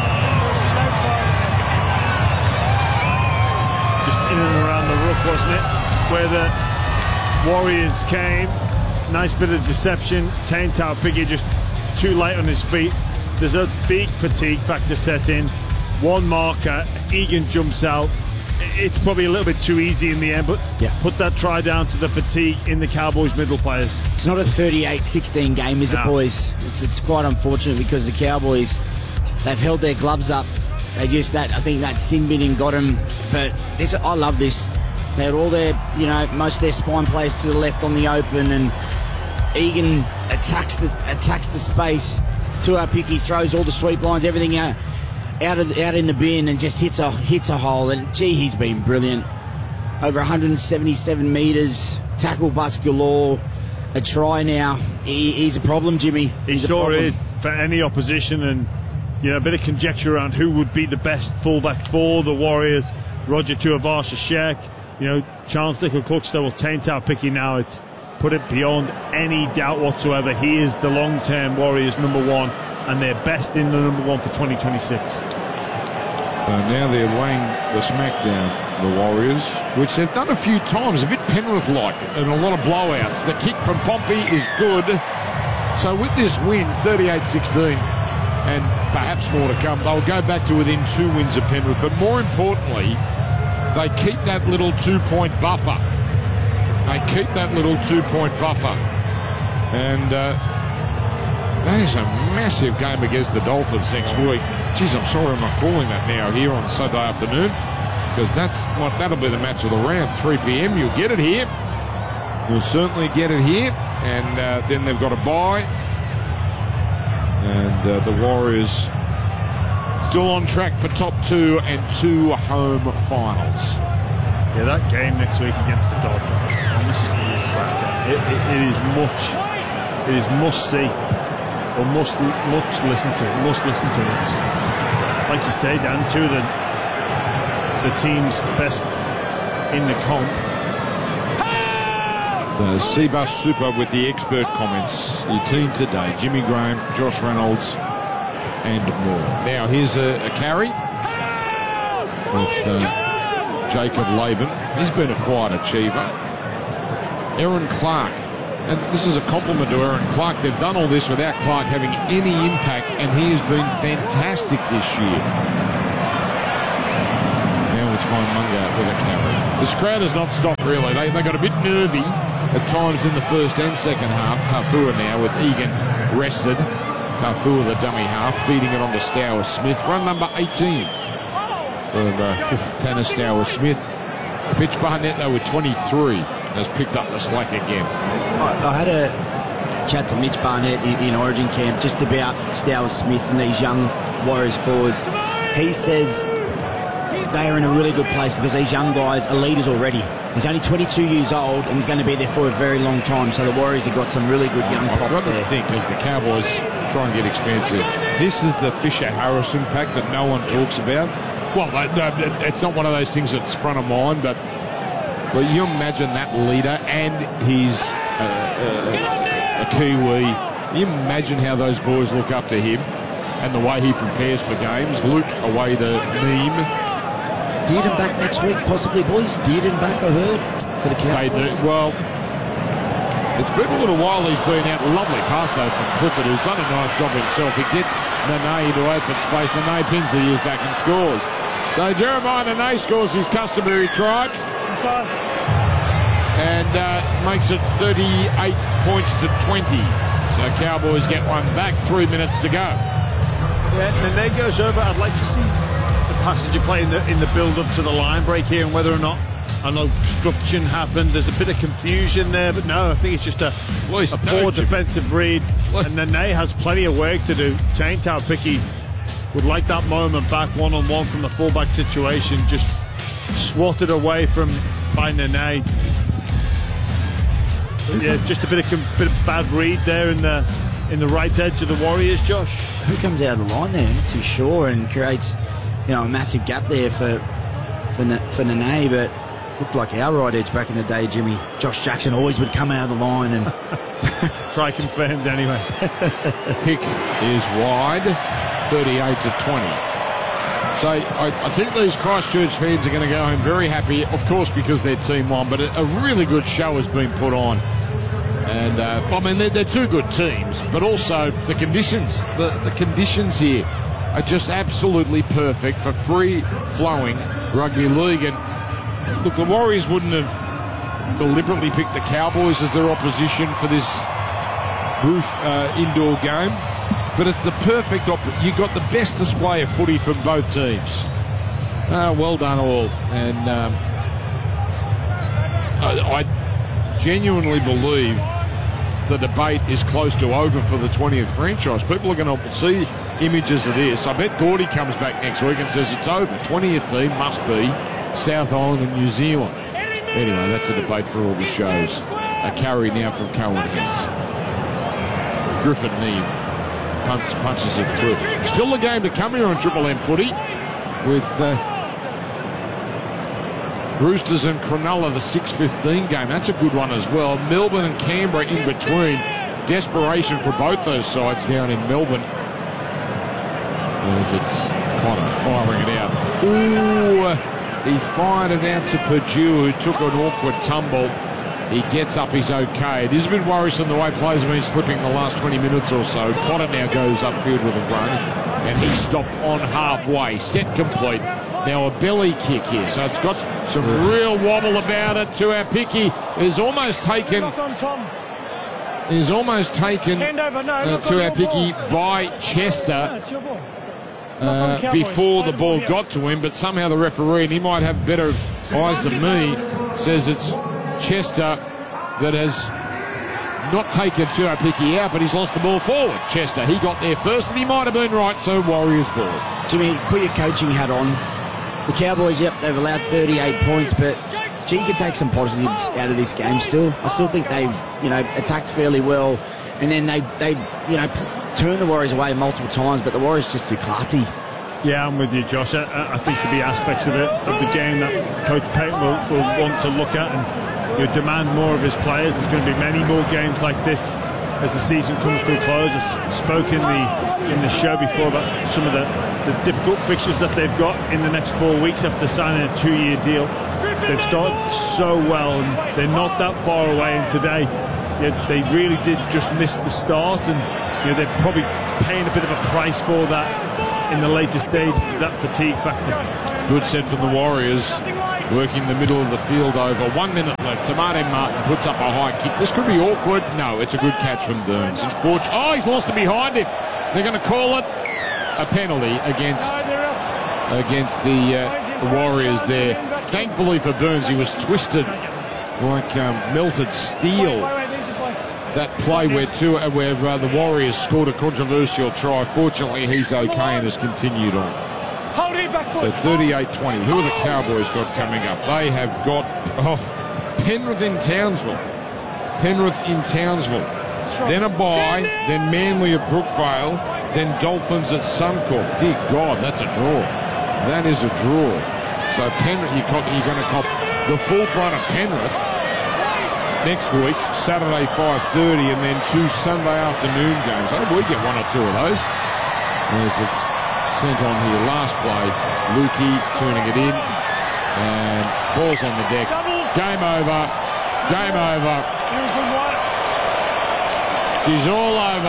Just in and around the ruck, wasn't it? Where the Warriors came. Nice bit of deception. Taine Tuapiki just too late on his feet. There's a big fatigue factor set in. One marker. Egan jumps out. It's probably a little bit too easy in the end, but put that try down to the fatigue in the Cowboys' middle players. It's not a 38-16 game, is it, boys? It's quite unfortunate because the Cowboys, they've held their gloves up. I think that sin binning got them. But I love this. They had all their, most of their spine players to the left on the open, and Egan attacks the space. Tuapiki throws all the sweep lines, everything out in the bin, and just hits a hole. And gee, he's been brilliant. Over 177 metres, tackle bust galore, a try now. He's a problem, Jimmy. He sure is for any opposition, and a bit of conjecture around who would be the best fullback for the Warriors. Roger Tuivasa-Sheck, Charles Nickel-Cluxton will Taine Tuapiki now. It's put it beyond any doubt whatsoever. He is the long-term Warriors #1, and they're best in the #1 for 2026. Now they're laying the smackdown, the Warriors, which they've done a few times, a bit Penrith-like, and a lot of blowouts. The kick from Pompey is good. So with this win, 38-16, and perhaps more to come, they'll go back to within 2 wins of Penrith. But more importantly, they keep that little 2-point buffer. And that is a massive game against the Dolphins next week. Geez, I'm sorry I'm not calling that now here on Sunday afternoon, because that'll be the match of the round. 3 p.m. You'll get it here. You'll certainly get it here. And then they've got a bye. And the Warriors still on track for top 2 and 2 home finals. Yeah, that game next week against the Dolphins. This is the cracker. It is must see, or must listen to. It's like you say, Dan, 2 of the teams best in the comp. Seabus Super with the expert comments. Your team today, Jimmy Graham, Josh Reynolds and more. Now here's a carry with Jacob Laban. He's been a quiet achiever. Aaron Clark. And this is a compliment to Aaron Clark. They've done all this without Clark having any impact, and he has been fantastic this year. Now let's find Munga with a carry. This crowd has not stopped, really. They got a bit nervy at times in the first and second half. Tafua now with Egan rested. Tafua, the dummy half, feeding it on to Stour Smith. Run number 18 for Tanner Stour Smith. Mitch Barnett, though, with 23, has picked up the slack again. I had a chat to Mitch Barnett in Origin camp just about Stour Smith and these young Warriors forwards. He says they are in a really good place because these young guys are leaders already. He's only 22 years old and he's going to be there for a very long time. So the Warriors have got some really good young props there. I've got to think, as the Cowboys try and get expansive, this is the Fisher-Harrison pack that no one talks about. Well, it's not one of those things that's front of mind, but you imagine that leader and he's a Kiwi. You imagine how those boys look up to him and the way he prepares for games. Luke away the meme. Dearden back next week, possibly, boys. Dearden back, I heard, for the Cowboys. Well, it's been a little while he's been out. Lovely pass, though, from Clifford, who's done a nice job himself. He gets Nene into open space. Nene pins the ears back and scores. So Jeremiah Nene scores his customary try. And makes it 38 points to 20. So Cowboys get one back. 3 minutes to go. Yeah, Nene goes over. I'd like to see the passenger play in the build-up to the line break here and whether or not an obstruction happened. There's a bit of confusion there, but no, I think it's just a poor defensive read. And Nene has plenty of work to do. Tain Taupicky would like that moment back one-on-one from the fullback situation, just swatted away by Nene. Yeah, just a bit of bad read there in the right edge of the Warriors, Josh. Who comes out of the line there? I'm not too sure, and creates, a massive gap there for Nene, but looked like our right edge back in the day, Jimmy. Josh Jackson always would come out of the line and try confirmed anyway. Kick is wide, 38 to 20. So I think these Christchurch fans are going to go home very happy, of course, because their team won, but a really good show has been put on. And, they're two good teams, but also the conditions. The conditions here are just absolutely perfect for free-flowing rugby league. And, look, the Warriors wouldn't have deliberately picked the Cowboys as their opposition for this roof indoor game. But it's the perfect you got the best display of footy from both teams. Well done all. And I genuinely believe the debate is close to over for the 20th franchise. People are going to see images of this. I bet Gordy comes back next week and says it's over. 20th team must be South Island and New Zealand. Anyway, that's a debate for all the shows. A carry now from Cohen Hess. Griffin Neame punches it through. Still the game to come here on Triple M footy with Roosters and Cronulla, the 6:15 game. That's a good one as well. Melbourne and Canberra in between. Desperation for both those sides down in Melbourne. As it's Connor firing it out. Ooh, he fired it out to Purdue, who took an awkward tumble. He gets up, he's okay. It is a bit worrisome the way players have been slipping the last 20 minutes or so. Potter now goes upfield with a run, and he stopped on halfway. Set complete. Now a belly kick here, so it's got some real wobble about it. Taupicky is almost taken. Taupicky by Chester before the ball got to him, but somehow the referee, and he might have better eyes than me, says it's Chester that has not taken Taupicky out, but he's lost the ball forward. Chester, he got there first, and he might have been right, so Warriors ball. Jimmy, put your coaching hat on. The Cowboys, yep, they've allowed 38 points, but gee, you can take some positives out of this game still. I still think they've, attacked fairly well, and then they turned the Warriors away multiple times, but the Warriors just too classy. Yeah, I'm with you, Josh. I think there'll be aspects of the game that Coach Payton will want to look at, and demand more of his players. There's going to be many more games like this as the season comes to a close. I spoke in the show before about some of the difficult fixtures that they've got in the next 4 weeks after signing a 2-year deal. They've started so well, and they're not that far away. And today, they really did just miss the start, and they're probably paying a bit of a price for that in the later stage, that fatigue factor. Good set from the Warriors, working the middle of the field over. 1 minute left. Tamade Martin puts up a high kick. This could be awkward. No, it's a good catch from Burns. He's lost it behind him. They're going to call it a penalty against the Warriors there. Thankfully for Burns, he was twisted like melted steel. That play where the Warriors scored a controversial try. Fortunately, he's okay and has continued on. So 38-20. Who are the Cowboys got coming up? They have got Penrith in Townsville. Then a bye, then Manly at Brookvale, then Dolphins at Suncorp. Dear God, that's a draw. That is a draw. So Penrith, you're going to cop the full brunt of Penrith next week, Saturday 5:30, and then 2 Sunday afternoon games. I think we get 1 or 2 of those. As it's sent on here, last play, Lukey turning it in, and ball's on the deck. Game over. She's all over.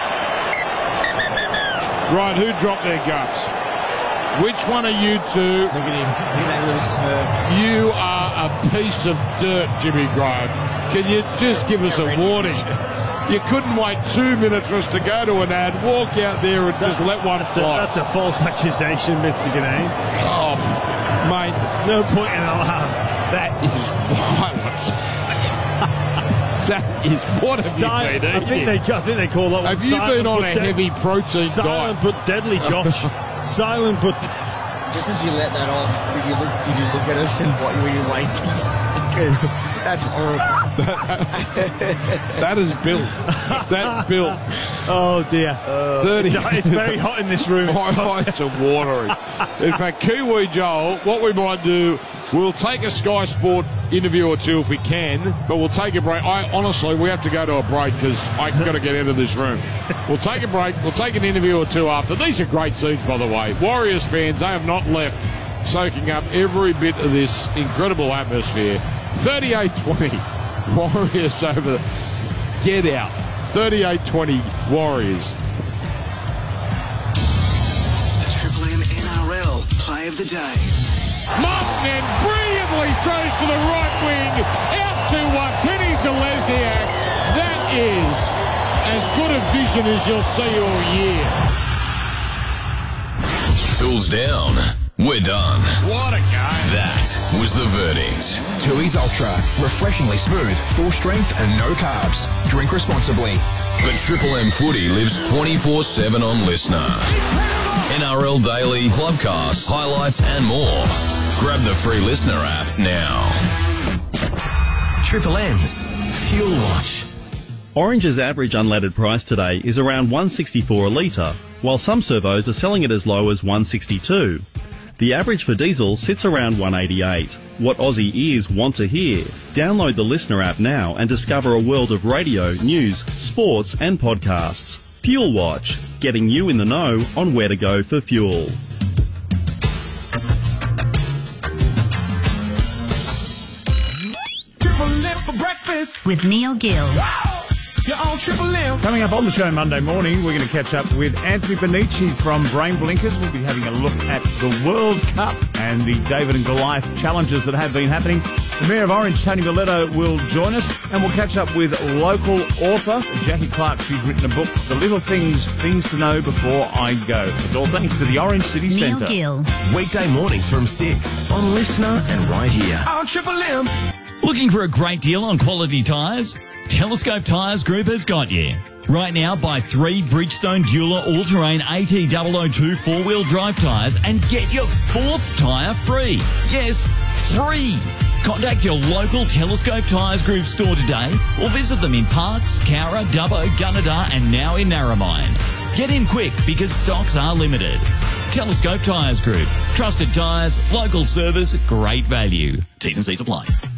Right, who dropped their guts? Which one are you two? Look at him. Look at that little smirk. You are a piece of dirt, Jimmy Graham. Can you just give us a warning? You couldn't wait 2 minutes for us to go to an ad, walk out there and just let one fly. That's a false accusation, Mr. Ganane. Oh, mate. No point in allowing. That is violence. That is, what have you been eating? I think they call that one. Have you been on a heavy protein diet? Silent but deadly, Josh. Silent but... Just as you let that off, did you look at us and what were you waiting? Because that's horrible. That is built. That's built. Oh dear. 30. It's very hot in this room. My eyes are watering. In fact, Kiwi Joel, what we might do, we'll take a Sky Sport interview or 2 if we can, but we'll take a break. Honestly, we have to go to a break because I've got to get out of this room. We'll take a break. We'll take an interview or 2 after. These are great scenes, by the way. Warriors fans, they have not left, soaking up every bit of this incredible atmosphere. 38-20. Warriors over the... Get out. 38-20 Warriors. The Triple M NRL Play of the Day. Martin brilliantly throws to the right wing. Out to Watini Zelezniak. That is as good a vision as you'll see all year. Tools down. We're done. What a game. That was the verdict. Tooheys Ultra. Refreshingly smooth, full strength and no carbs. Drink responsibly. The Triple M footy lives 24/7 on Listener. NRL Daily, Clubcast, highlights and more. Grab the free Listener app now. Triple M's Fuel Watch. Orange's average unleaded price today is around $1.64 a litre, while some servos are selling it as low as $1.62. The average for diesel sits around $1.88. What Aussie ears want to hear. Download the Listener app now and discover a world of radio, news, sports and podcasts. Fuel Watch, getting you in the know on where to go for fuel. Triple M for breakfast with Neil Gill. You're on Triple M. Coming up on the show Monday morning, we're going to catch up with Anthony Bonici from Brain Blinkers. We'll be having a look at the World Cup and the David and Goliath challenges that have been happening. The Mayor of Orange, Tony Miletto, will join us, and we'll catch up with local author Jackie Clark. She's written a book, The Little Things to Know Before I Go. It's all thanks to the Orange City Centre. Neil Gill. Weekday mornings from 6 on Listener and right here on Triple M. Looking for a great deal on quality tyres? Telescope Tyres Group has got you. Right now, buy 3 Bridgestone Dueler All-Terrain AT002 4-wheel drive tyres and get your 4th tyre free. Yes, free. Contact your local Telescope Tyres Group store today or visit them in Parkes, Cowra, Dubbo, Gunnedah and now in Narromine. Get in quick because stocks are limited. Telescope Tyres Group. Trusted tyres, local service, great value. T's and C's apply.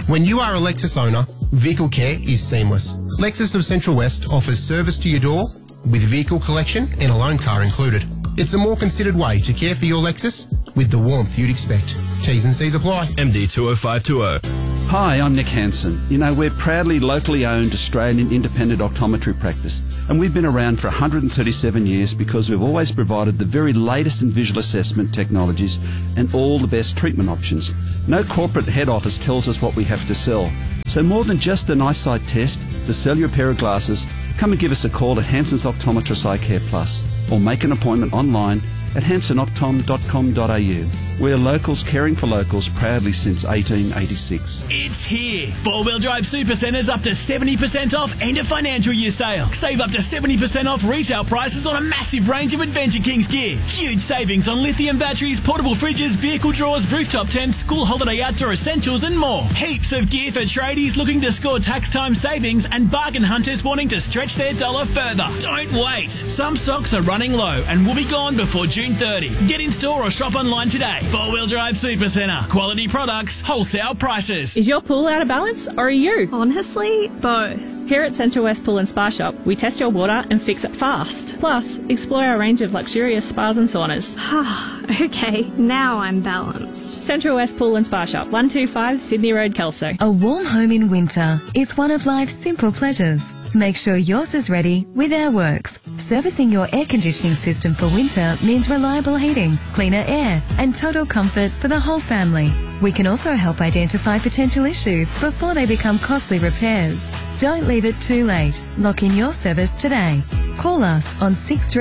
When you are a Lexus owner, vehicle care is seamless. Lexus of Central West offers service to your door with vehicle collection and a loan car included. It's a more considered way to care for your Lexus with the warmth you'd expect. T's and C's apply. MD 20520. Hi, I'm Nick Hansen. You know, we're proudly locally owned Australian independent optometry practice, and we've been around for 137 years because we've always provided the very latest in visual assessment technologies and all the best treatment options. No corporate head office tells us what we have to sell. So more than just an eyesight test, to sell your pair of glasses, come and give us a call at Hansen's Optometrist Eye Care Plus, or make an appointment online at hansenoptom.com.au. We're locals caring for locals proudly since 1886. It's here. 4-wheel drive Supercentre's up to 70% off end of financial year sale. Save up to 70% off retail prices on a massive range of Adventure Kings gear. Huge savings on lithium batteries, portable fridges, vehicle drawers, rooftop tents, school holiday outdoor essentials and more. Heaps of gear for tradies looking to score tax time savings and bargain hunters wanting to stretch their dollar further. Don't wait. Some stocks are running low and will be gone before June 30. Get in store or shop online today. 4-wheel drive Supercentre. Quality products, wholesale prices. Is your pool out of balance or are you? Honestly, both. Here at Central West Pool and Spa Shop, we test your water and fix it fast. Plus, explore our range of luxurious spas and saunas. Okay, now I'm balanced. Central West Pool and Spa Shop, 125 Sydney Road, Kelso. A warm home in winter. It's one of life's simple pleasures. Make sure yours is ready with Airworks. Servicing your air conditioning system for winter means reliable heating, cleaner air, and total comfort for the whole family. We can also help identify potential issues before they become costly repairs. Don't leave it too late. Lock in your service today. Call us on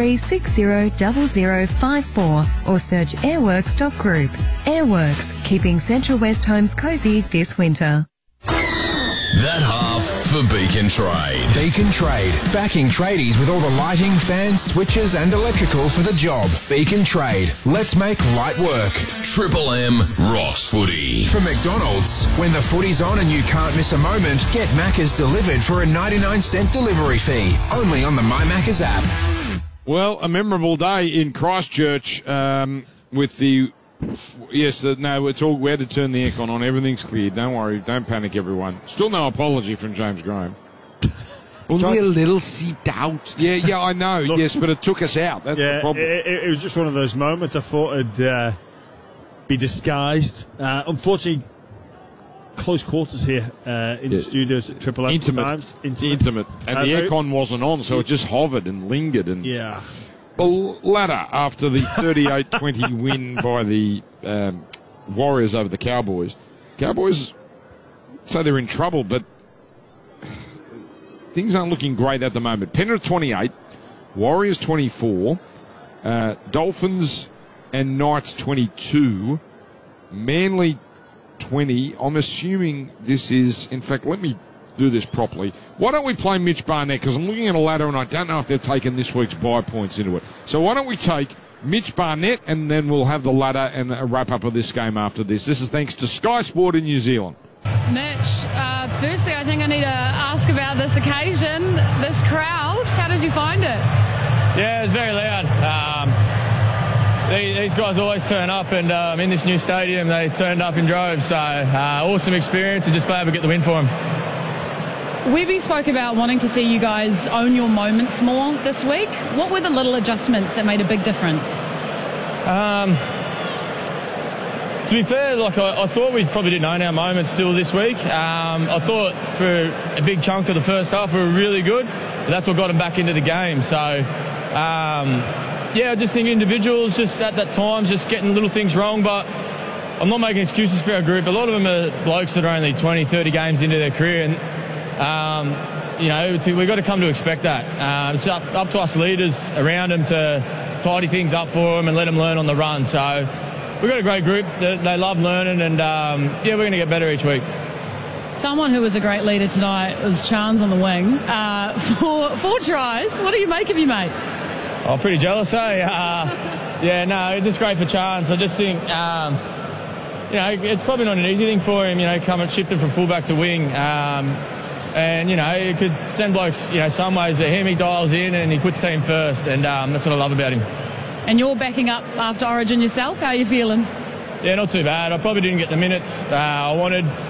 63600054 or search airworks.group. Airworks, keeping Central West homes cosy this winter. That half for Beacon Trade. Beacon Trade, backing tradies with all the lighting, fans, switches and electrical for the job. Beacon Trade, let's make light work. Triple M Ross Footy. For McDonald's, when the footy's on and you can't miss a moment, get Macca's delivered for a 99-cent delivery fee. Only on the My Macca's app. Well, a memorable day in Christchurch with the... Yes, no, it's all. We had to turn the aircon on. Everything's clear. Don't worry. Don't panic, everyone. Still no apology from James Graham. Only a little seeped out. Yeah, I know. Look, yes, but it took us out. That's the problem. It was just one of those moments. I thought it'd be disguised. Unfortunately, close quarters here in the studios at Triple M. Intimate. And the aircon wasn't on, so it just hovered and lingered. And yeah. Well, ladder after the 38-20 win by the Warriors over the Cowboys. Cowboys say they're in trouble, but things aren't looking great at the moment. Penrith 28, Warriors 24, Dolphins and Knights 22, Manly 20. I'm assuming this is, in fact, let me do this properly. Why don't we play Mitch Barnett? Because I'm looking at a ladder and I don't know if they've taken this week's buy points into it. So why don't we take Mitch Barnett and then we'll have the ladder and a wrap up of this game after this. This is thanks to Sky Sport in New Zealand. Mitch, firstly, I think I need to ask about this occasion, this crowd. How did you find it? Yeah, it was very loud. These guys always turn up, and in this new stadium, they turned up in droves. So awesome experience, and just glad we get the win for them. Webby spoke about wanting to see you guys own your moments more this week. What were the little adjustments that made a big difference? To be fair, I thought we probably didn't own our moments still this week. I thought for a big chunk of the first half we were really good, but that's what got them back into the game. So, I just think individuals just at that time just getting little things wrong, but I'm not making excuses for our group. A lot of them are blokes that are only 20, 30 games into their career, and we've got to come to expect that. It's up to us leaders around them to tidy things up for them and let them learn on the run. So we've got a great group. They love learning, and we're going to get better each week. Someone who was a great leader tonight was Chance on the wing. 4 tries. What do you make of you, mate? Oh, pretty jealous, eh? It's just great for Chance. I just think, it's probably not an easy thing for him, coming shifting from fullback to wing. It could send blokes, some ways, but him, he dials in and he puts team first, and that's what I love about him. And you're backing up after Origin yourself. How are you feeling? Yeah, not too bad. I probably didn't get the minutes I wanted.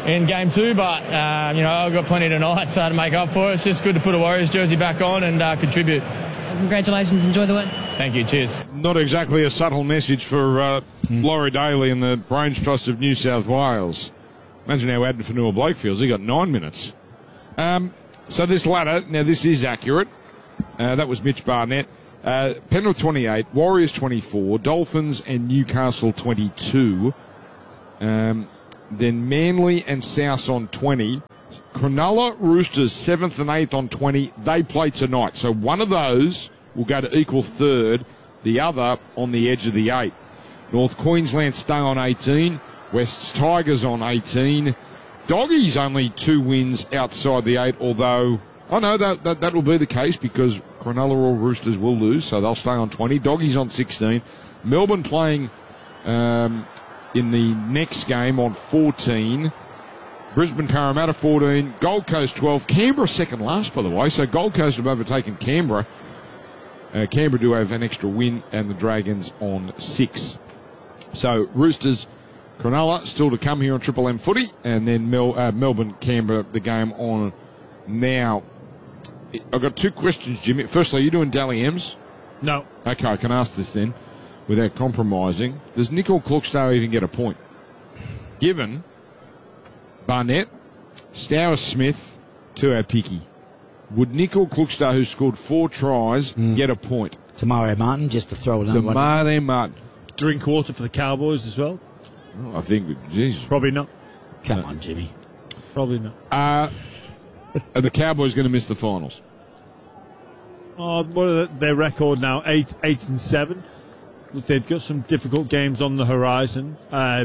in game 2, but I've got plenty tonight, so to make up for it, it's just good to put a Warriors jersey back on and contribute. Congratulations, enjoy the win. Thank you, cheers. Not exactly a subtle message for Laurie Daly and the Brains Trust of New South Wales. Imagine how Adnan Fanua-Blake feels. He got 9 minutes. So this ladder, now this is accurate. That was Mitch Barnett. Penrith 28, Warriors 24, Dolphins and Newcastle 22. Then Manly and South on 20. Cronulla, Roosters 7th and 8th on 20. They play tonight. So one of those will go to equal third, the other on the edge of the 8. North Queensland stay on 18. West's Tigers on 18. Doggies only 2 wins outside the 8, although I know that will be the case because Cronulla or Roosters will lose, so they'll stay on 20. Doggies on 16. Melbourne playing in the next game on 14. Brisbane Parramatta 14. Gold Coast 12. Canberra second last, by the way, so Gold Coast have overtaken Canberra. Canberra do have an extra win, and the Dragons on 6. So Roosters, Cronulla still to come here on Triple M Footy, and then Melbourne, Canberra, the game on now. I've got 2 questions, Jimmy. Firstly, are you doing Dally M's? No. Okay, I can ask this then without compromising. Does Nickel Klukstad even get a point? Given Barnett, Stowers Smith, Tuapiki, would Nickel Klukstad, who scored 4 tries, get a point? Tamario Martin, just to throw it on. Tamario Martin. Drinkwater for the Cowboys as well? I think, Jesus. Probably not. Come on, Jimmy. Probably not. Are the Cowboys going to miss the finals? What are their record now? 8-7. Look, they've got some difficult games on the horizon.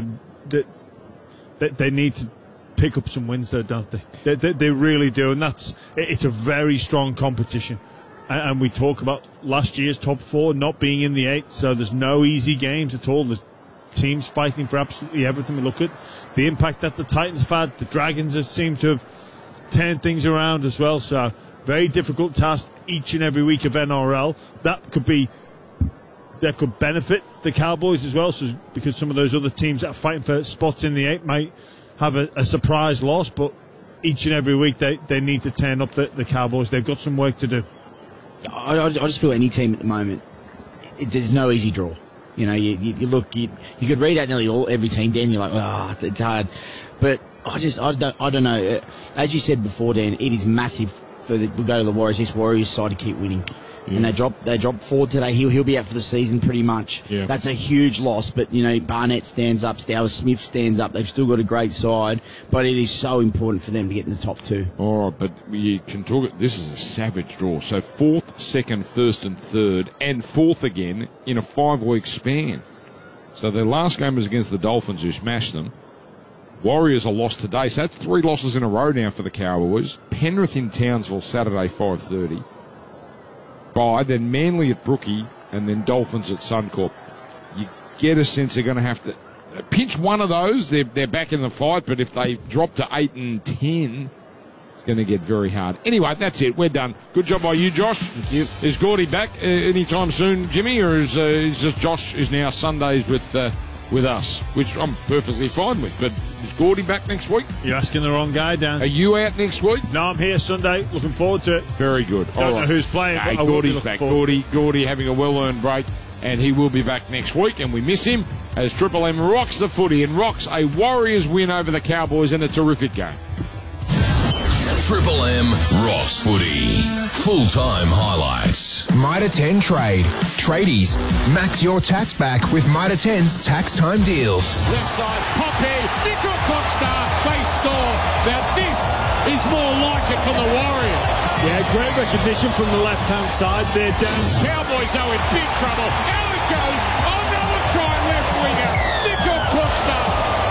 They need to pick up some wins, though, don't they? They really do, and it's a very strong competition. And we talk about last year's top 4 not being in the 8, so there's no easy games at all. There's teams fighting for absolutely everything. We look at the impact that the Titans have had. The Dragons have seemed to have turned things around as well. So very difficult task each and every week of NRL. That could benefit the Cowboys as well, so because some of those other teams that are fighting for spots in the 8 might have a surprise loss. But each and every week they need to turn up the Cowboys. They've got some work to do. I just feel any team at the moment, there's no easy draw. You know, you look, you could read out nearly every team, Dan. You're like, it's hard. But I don't know. As you said before, Dan, it is massive we'll go to the Warriors. This Warriors side to keep winning. Yeah. And they dropped Ford today. He'll be out for the season pretty much. Yeah. That's a huge loss. But Barnett stands up, Stowers Smith stands up. They've still got a great side, but it is so important for them to get in the top 2. All right, but you can talk. This is a savage draw. So 4th, 2nd, 1st, and 3rd, and 4th again in a 5-week span. So their last game was against the Dolphins, who smashed them. Warriors are lost today, so that's 3 losses in a row now for the Cowboys. Penrith in Townsville Saturday 5:30. Then Manly at Brookie, and then Dolphins at Suncorp. You get a sense they're going to have to pinch one of those. They're back in the fight, but if they drop to 8 and 10, it's going to get very hard. Anyway, that's it. We're done. Good job by you, Josh. Thank you. Is Gordy back anytime soon, Jimmy, or is just Josh is now Sundays with us, which I'm perfectly fine with. But is Gordy back next week? You're asking the wrong guy, Dan. Are you out next week? No, I'm here Sunday. Looking forward to it. Very good. Don't know who's playing, but I will be looking forward. Gordy having a well-earned break, and he will be back next week, and we miss him as Triple M rocks the footy and rocks a Warriors win over the Cowboys in a terrific game. Triple M rocks footy. Full-time highlights. Mitre 10 Trade. Tradies. Max your tax back with Mitre 10's tax time deals. Left side, Poppy, Nickel Klukstad, they score. Now this is more like it for the Warriors. Yeah, great recognition from the left-hand side there, Dan. Cowboys are in big trouble. Out it goes. Another try left winger. Nickel Klukstad.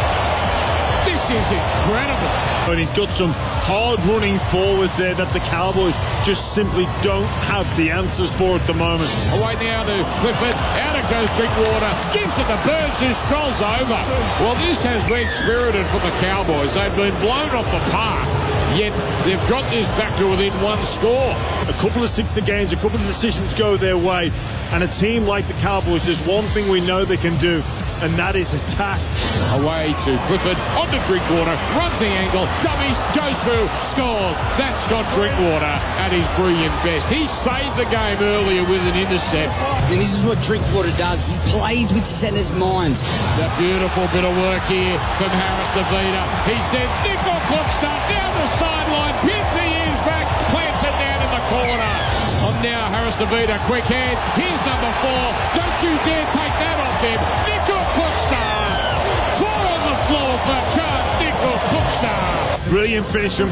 This is incredible. And he's got some hard-running forwards there that the Cowboys just simply don't have the answers for at the moment. Away now to Clifford. Out it goes Drinkwater. Gives it to Burns, who strolls over. Well, this has been spirited from the Cowboys. They've been blown off the park, yet they've got this back to within 1 score. A couple of sixer games, a couple of decisions go their way, and a team like the Cowboys, there's one thing we know they can do. and that is attack. Away to Clifford, onto Drinkwater, runs the angle, dummies, goes through, scores. That's Scott Drinkwater at his brilliant best. He saved the game earlier with an intercept. And this is what Drinkwater does. He plays with centres' minds. That beautiful bit of work here from Harris DeVita. He sends Nico Kluckstad down the sideline, pins the ears back, plants it down in the corner. On now, Harris DeVita, quick hands. Here's number 4. Don't you dare take that off him. Nico Kluckstad. 4 on the floor for charge, Nico Kluckstad. Brilliant finish from